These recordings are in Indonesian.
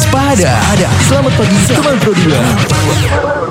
Waspada. Selamat pagi teman Pro 2.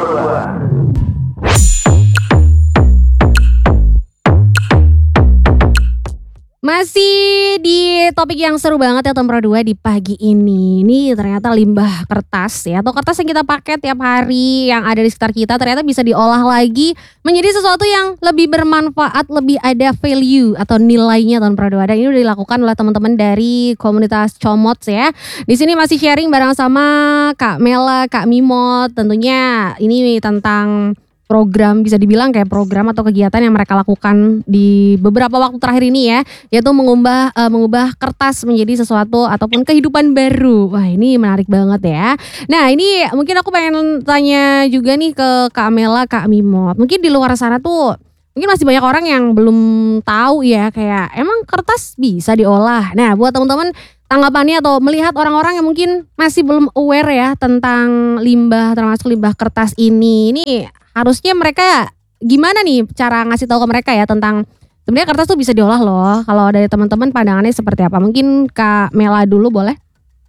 Masih di topik yang seru banget ya Tom Pro 2 di pagi ini. Ini ternyata limbah kertas ya, atau kertas yang kita pakai tiap hari yang ada di sekitar kita ternyata bisa diolah lagi menjadi sesuatu yang lebih bermanfaat, lebih ada value atau nilainya Tom Pro 2. Dan ini udah dilakukan oleh teman-teman dari komunitas Comots ya. Di sini masih sharing bareng sama Kak Mela, Kak Mimot. Tentunya ini tentang program, bisa dibilang kayak program atau kegiatan yang mereka lakukan di beberapa waktu terakhir ini ya, yaitu mengubah kertas menjadi sesuatu ataupun kehidupan baru. Wah, ini menarik banget ya. Nah, ini mungkin aku pengen tanya juga nih ke Kak Mela, Kak Mimot. Mungkin di luar sana tuh mungkin masih banyak orang yang belum tahu ya, kayak emang kertas bisa diolah. Nah, buat teman-teman tanggapannya atau melihat orang-orang yang mungkin masih belum aware ya tentang limbah, termasuk limbah kertas ini harusnya mereka gimana nih cara ngasih tahu ke mereka ya tentang sebenarnya kertas tuh bisa diolah loh. Kalau dari teman-teman pandangannya seperti apa? Mungkin Kak Mela dulu boleh?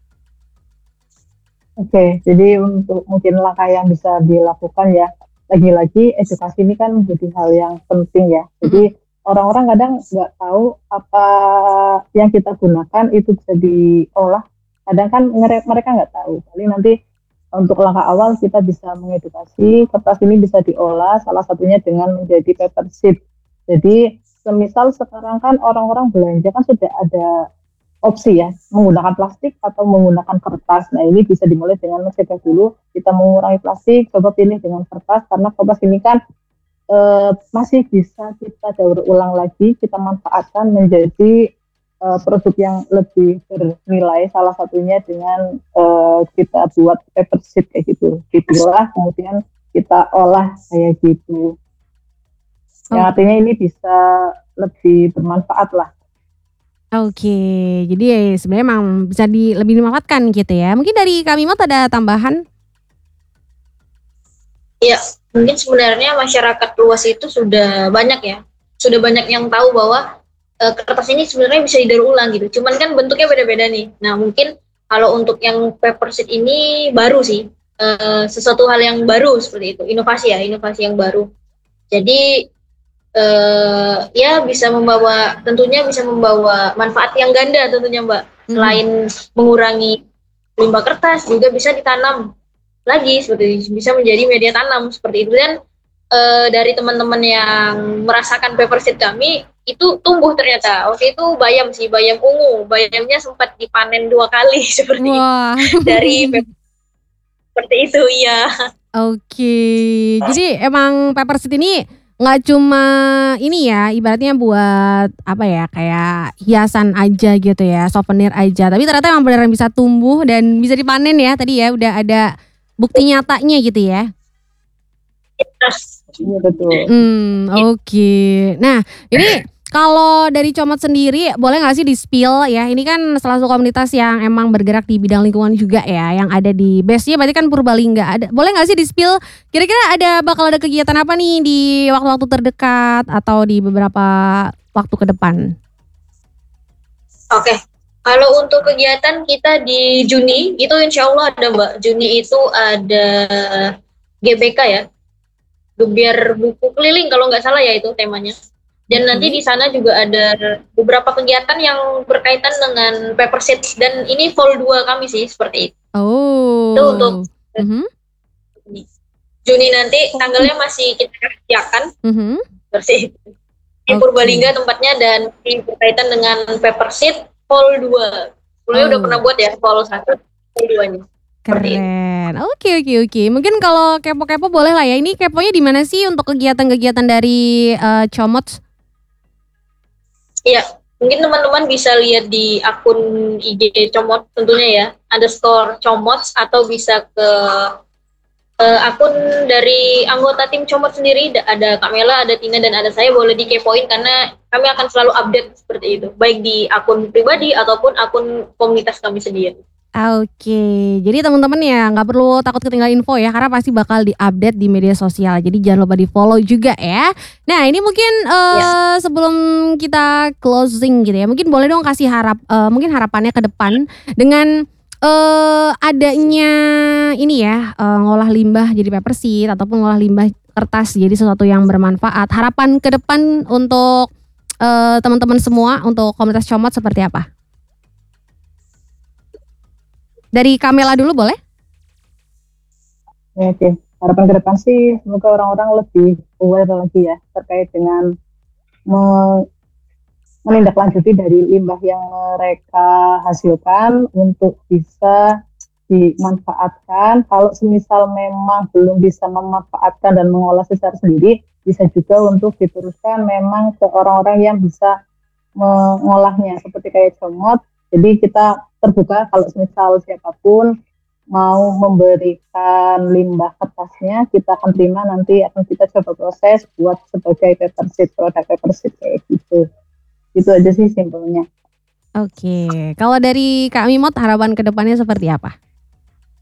Oke, jadi untuk mungkin langkah yang bisa dilakukan ya, lagi-lagi edukasi ini kan menjadi hal yang penting ya. Jadi orang-orang kadang nggak tahu apa yang kita gunakan itu bisa diolah. Kadang kan mereka nggak tahu. Paling nanti untuk langkah awal kita bisa mengedukasi kertas ini bisa diolah, salah satunya dengan menjadi paper sheet. Jadi semisal sekarang kan orang-orang belanja kan sudah ada opsi ya, menggunakan plastik atau menggunakan kertas. Nah, ini bisa dimulai dengan mencegah dulu, kita mengurangi plastik, coba pilih dengan kertas, karena kertas ini kan masih bisa kita daur ulang lagi, kita manfaatkan menjadi produk yang lebih bernilai, salah satunya dengan kita buat paper sheet kayak gitu, dipilah kemudian kita olah kayak gitu. Yang artinya ini bisa lebih bermanfaat lah. Oke, jadi ya sebenarnya emang bisa lebih dimanfaatkan gitu ya. Mungkin dari Kak Mimot ada tambahan? Iya, mungkin sebenarnya masyarakat luas itu sudah banyak ya, sudah banyak yang tahu bahwa kertas ini sebenarnya bisa didaur ulang gitu. Cuman kan bentuknya beda-beda nih. Nah, mungkin kalau untuk yang paper sheet ini baru sih, sesuatu hal yang baru seperti itu, inovasi yang baru. Jadi ya tentunya bisa membawa manfaat yang ganda tentunya Mbak. Selain mengurangi limbah kertas, juga bisa ditanam lagi seperti itu, bisa menjadi media tanam seperti itu. Dan dari teman-teman yang merasakan paper sheet kami itu tumbuh ternyata. Waktu itu bayam ungu, bayamnya sempat dipanen 2 kali seperti itu. Dari seperti itu ya. Oke, jadi emang paper sheet ini nggak cuma ini ya, ibaratnya buat apa ya, kayak hiasan aja gitu ya, souvenir aja. Tapi ternyata emang beneran bisa tumbuh dan bisa dipanen ya tadi ya, udah ada bukti nyatanya gitu ya. Iya betul. Oke. Nah, ini kalau dari Comot sendiri boleh nggak sih di-spill ya? Ini kan salah satu komunitas yang emang bergerak di bidang lingkungan juga ya, yang ada di base-nya berarti kan Purbalingga. Boleh nggak sih di-spill kira-kira bakal ada kegiatan apa nih di waktu-waktu terdekat atau di beberapa waktu ke depan? Oke. Kalau untuk kegiatan kita di Juni itu insya Allah ada Mbak. Juni itu ada GBK ya, Gebiar Buku Keliling kalau nggak salah ya itu temanya. Dan nanti di sana juga ada beberapa kegiatan yang berkaitan dengan paper sheet, dan ini fall 2 kami sih seperti itu. Itu untuk Juni nanti tanggalnya masih kita kerjakan seperti itu. Di Purbalingga tempatnya, dan berkaitan dengan paper sheet fall 2. Sebelumnya udah pernah buat ya fall 1, fall 2-nya. Keren. Oke. Mungkin kalau kepo-kepo boleh lah ya. Ini keponya di mana sih untuk kegiatan-kegiatan dari Comots? Iya, mungkin teman-teman bisa lihat di akun IG Comot tentunya ya, _Comots, atau bisa ke akun dari anggota tim Comot sendiri, ada Kak Mela, ada Tina, dan ada saya, boleh dikepoin karena kami akan selalu update seperti itu, baik di akun pribadi ataupun akun komunitas kami sendiri. Oke, jadi teman-teman ya nggak perlu takut ketinggalan info ya, karena pasti bakal diupdate di media sosial. Jadi jangan lupa di follow juga ya. Nah ini mungkin sebelum kita closing gitu ya, mungkin boleh dong kasih mungkin harapannya ke depan dengan adanya ini ya, ngolah limbah jadi paper sheet ataupun ngolah limbah kertas jadi sesuatu yang bermanfaat. Harapan ke depan untuk teman-teman semua untuk komunitas Comot seperti apa? Dari Kamela dulu boleh? Ya, oke. Harapan ke depan sih semoga orang-orang lebih aware lagi ya terkait dengan menindaklanjuti dari limbah yang mereka hasilkan untuk bisa dimanfaatkan. Kalau semisal memang belum bisa memanfaatkan dan mengolah secara sendiri, bisa juga untuk diteruskan memang ke orang-orang yang bisa mengolahnya seperti kayak Comot. Jadi kita terbuka kalau semisal siapapun mau memberikan limbah kertasnya, kita akan terima, nanti akan kita coba proses buat sebagai paper sheet, produk paper sheet kayak gitu. Itu aja sih simpelnya. Oke, kalau dari Kak Mimot harapan ke depannya seperti apa?